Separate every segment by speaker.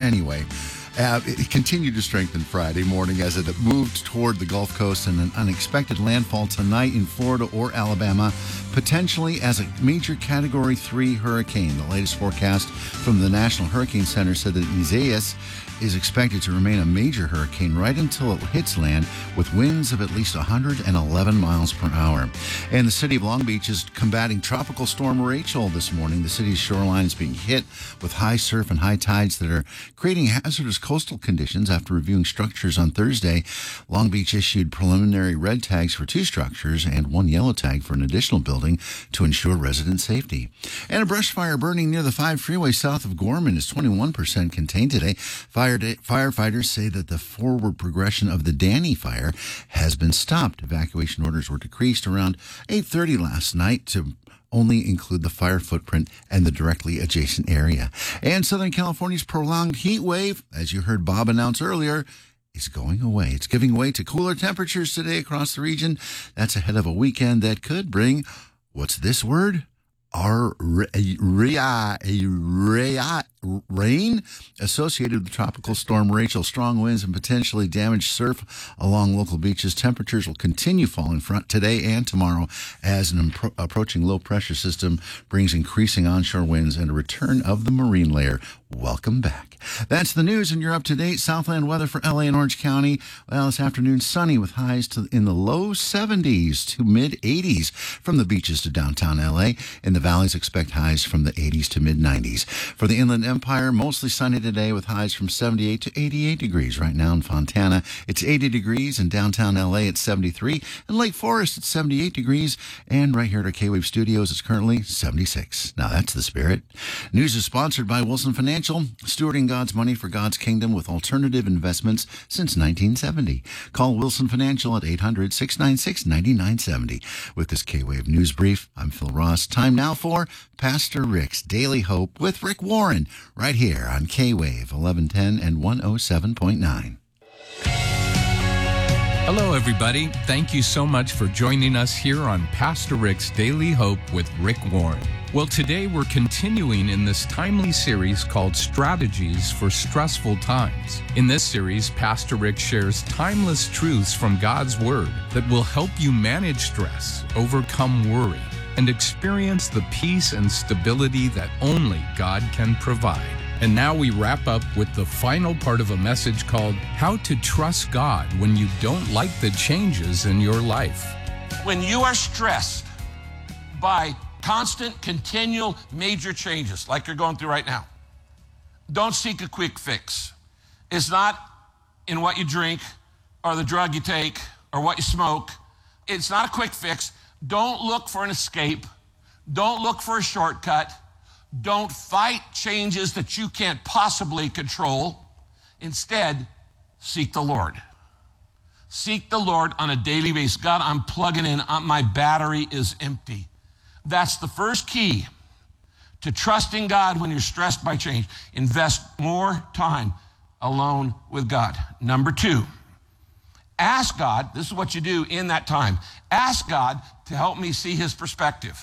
Speaker 1: Anyway, it continued to strengthen Friday morning as it moved toward the Gulf Coast, and an unexpected landfall tonight in Florida or Alabama, potentially as a major Category 3 hurricane. The latest forecast from the National Hurricane Center said that Isaias is expected to remain a major hurricane right until it hits land, with winds of at least 111 miles per hour. And the city of Long Beach is combating Tropical Storm Rachel this morning. The city's shoreline is being hit with high surf and high tides that are creating hazardous coastal conditions. After reviewing structures on Thursday, Long Beach issued preliminary red tags for 2 structures and 1 yellow tag for an additional building to ensure resident safety. And a brush fire burning near the 5 freeway south of Gorman is 21% contained today. Firefighters say that the forward progression of the Danny fire has been stopped. Evacuation orders were decreased around 8:30 last night to only include the fire footprint and the directly adjacent area. And Southern California's prolonged heat wave, as you heard Bob announce earlier, is going away. It's giving way to cooler temperatures today across the region. That's ahead of a weekend that could bring, what's this word? Rain associated with Tropical Storm Rachel. Strong winds and potentially damaged surf along local beaches. Temperatures will continue falling today and tomorrow as an approaching low-pressure system brings increasing onshore winds and a return of the marine layer. Welcome back. That's the news, and you're up to date. Southland weather for LA and Orange County. Well, this afternoon, sunny with highs in the low 70s to mid 80s from the beaches to downtown LA. In the valleys, expect highs from the 80s to mid 90s. For the Inland Empire, mostly sunny today with highs from 78 to 88 degrees. Right now in Fontana, it's 80 degrees. In downtown LA, it's 73. In Lake Forest, it's 78 degrees. And right here at our K-Wave Studios, it's currently 76. Now, that's the spirit. News is sponsored by Wilson Financial, stewarding God's money for God's kingdom with alternative investments since 1970. Call Wilson Financial at 800-696-9970. With this K-Wave News Brief, I'm Phil Ross. Time now for Pastor Rick's Daily Hope with Rick Warren, right here on K-Wave 1110 and 107.9.
Speaker 2: Hello, everybody. Thank you so much for joining us here on Pastor Rick's Daily Hope with Rick Warren. Well, today we're continuing in this timely series called Strategies for Stressful Times. In this series, Pastor Rick shares timeless truths from God's Word that will help you manage stress, overcome worry, and experience the peace and stability that only God can provide. And now we wrap up with the final part of a message called How to Trust God When You Don't Like the Changes in Your Life.
Speaker 3: When you are stressed by constant, continual, major changes like you're going through right now, don't seek a quick fix. It's not in what you drink or the drug you take or what you smoke. It's not a quick fix. Don't look for an escape. Don't look for a shortcut. Don't fight changes that you can't possibly control. Instead, seek the Lord. Seek the Lord on a daily basis. God, I'm plugging in. My battery is empty. That's the first key to trusting God when you're stressed by change. Invest more time alone with God. Number 2, ask God, this is what you do in that time. Ask God to help me see his perspective.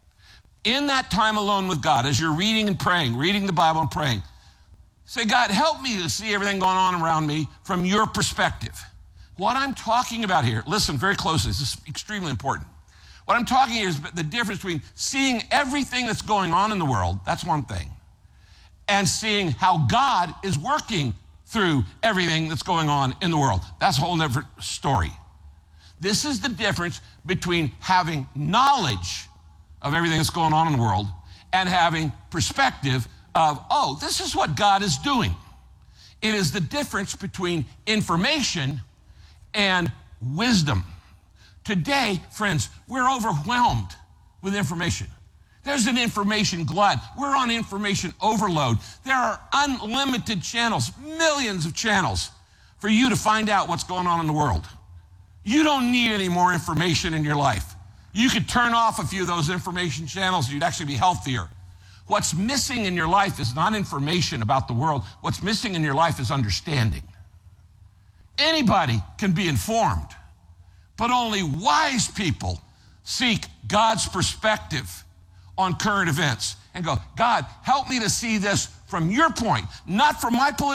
Speaker 3: In that time alone with God, as you're reading and praying, reading the Bible and praying, say, God, help me to see everything going on around me from your perspective. What I'm talking about here, listen very closely, this is extremely important. What I'm talking here is the difference between seeing everything that's going on in the world, that's one thing, and seeing how God is working through everything that's going on in the world. That's a whole different story. This is the difference between having knowledge of everything that's going on in the world and having perspective of, oh, this is what God is doing. It is the difference between information and wisdom. Today, friends, we're overwhelmed with information. There's an information glut. We're on information overload. There are unlimited channels, millions of channels for you to find out what's going on in the world. You don't need any more information in your life. You could turn off a few of those information channels, you'd actually be healthier. What's missing in your life is not information about the world. What's missing in your life is understanding. Anybody can be informed, but only wise people seek God's perspective on current events and go, God, help me to see this from your point, not from my political